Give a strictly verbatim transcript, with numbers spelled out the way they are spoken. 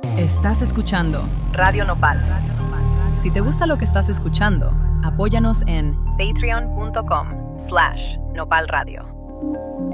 Estás escuchando Radio Nopal. Si te gusta lo que estás escuchando, apóyanos en Patreon punto com slash Nopal Radio.